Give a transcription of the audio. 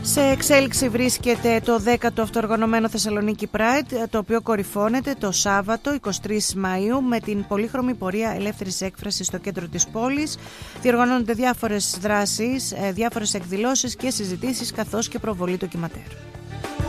Σε εξέλιξη βρίσκεται το 10ο αυτοοργανωμένο Θεσσαλονίκη Pride, το οποίο κορυφώνεται το Σάββατο 23 Μαΐου με την πολύχρωμη πορεία ελεύθερης έκφρασης στο κέντρο της πόλης. Διοργανώνονται διάφορες δράσεις, διάφορες εκδηλώσεις και συζητήσεις καθώς και προβολή ντοκιματέρ.